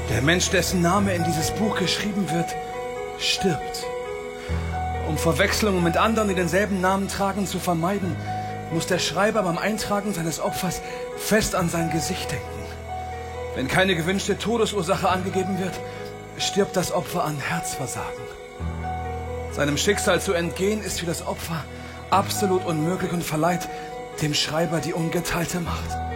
Der Mensch, dessen Name in dieses Buch geschrieben wird, stirbt. Um Verwechslungen mit anderen, die denselben Namen tragen, zu vermeiden, muss der Schreiber beim Eintragen seines Opfers fest an sein Gesicht denken. Wenn keine gewünschte Todesursache angegeben wird, stirbt das Opfer an Herzversagen. Seinem Schicksal zu entgehen ist für das Opfer absolut unmöglich und verleiht dem Schreiber die ungeteilte Macht.